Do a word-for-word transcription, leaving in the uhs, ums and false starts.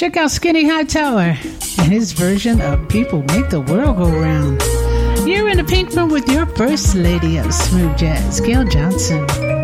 Check out Skinny Hightower and his version of People Make the World Go Round. You're in the pink room with your first lady of smooth jazz, Gail Johnson.